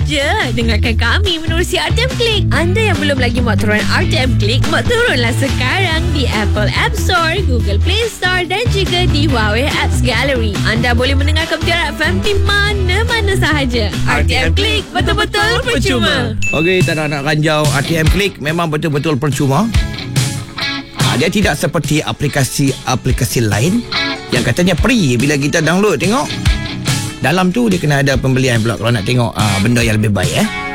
je. Dengarkan kami menerusi RTM Click. Anda yang belum lagi muat turun RTM Click, muat turunlah sekarang di Apple App Store, Google Play Store dan juga di Huawei Apps Gallery. Anda boleh mendengarkan Mutiara FM di mana-mana sahaja. RTM Click, betul-betul percuma. Okey, tak nak ranjau, RTM Click memang betul-betul percuma. Dia tidak seperti aplikasi lain yang katanya free bila kita download. Tengok dalam tu dia kena ada pembelian pula kalau nak tengok benda yang lebih baik.